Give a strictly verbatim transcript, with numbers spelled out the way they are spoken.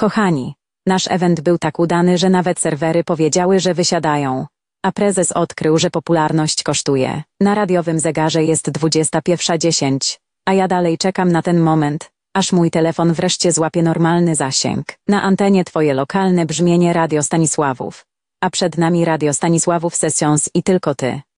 Kochani, nasz event był tak udany, że nawet serwery powiedziały, że wysiadają. A prezes odkrył, że popularność kosztuje. Na radiowym zegarze jest dwudziesta pierwsza dziesięć, a ja dalej czekam na ten moment, aż mój telefon wreszcie złapie normalny zasięg. Na antenie twoje lokalne brzmienie Radio Stanisławów. A przed nami Radio Stanisławów Sessions i tylko ty.